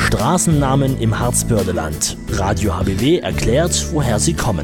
Straßennamen im Harzbördeland. Radio HBW erklärt, woher sie kommen.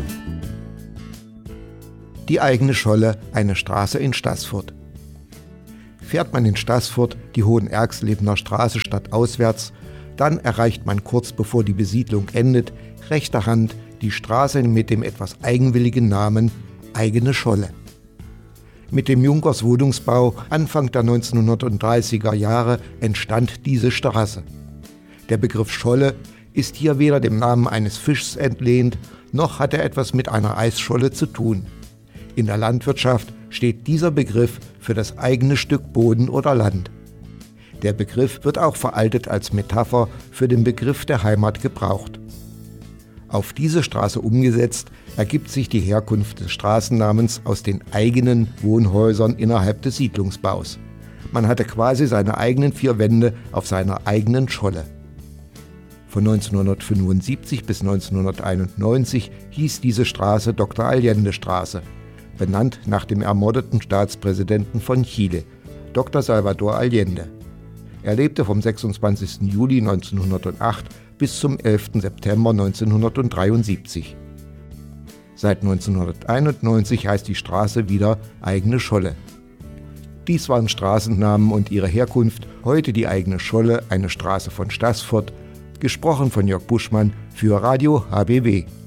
Die eigene Scholle, eine Straße in Staßfurt. Fährt man in Staßfurt die Hohenergslebener Straße stadtauswärts, dann erreicht man kurz bevor die Besiedlung endet, rechter Hand die Straße mit dem etwas eigenwilligen Namen Eigene Scholle. Mit dem Junkers Wohnungsbau Anfang der 1930er Jahre entstand diese Straße. Der Begriff Scholle ist hier weder dem Namen eines Fischs entlehnt, noch hat er etwas mit einer Eisscholle zu tun. In der Landwirtschaft steht dieser Begriff für das eigene Stück Boden oder Land. Der Begriff wird auch veraltet als Metapher für den Begriff der Heimat gebraucht. Auf diese Straße umgesetzt, ergibt sich die Herkunft des Straßennamens aus den eigenen Wohnhäusern innerhalb des Siedlungsbaus. Man hatte quasi seine eigenen vier Wände auf seiner eigenen Scholle. Von 1975 bis 1991 hieß diese Straße Dr. Allende-Straße, benannt nach dem ermordeten Staatspräsidenten von Chile, Dr. Salvador Allende. Er lebte vom 26. Juli 1908 bis zum 11. September 1973. Seit 1991 heißt die Straße wieder Eigene Scholle. Dies waren Straßennamen und ihre Herkunft, heute die Eigene Scholle, eine Straße von Staßfurt, gesprochen von Jörg Buschmann für Radio HBW.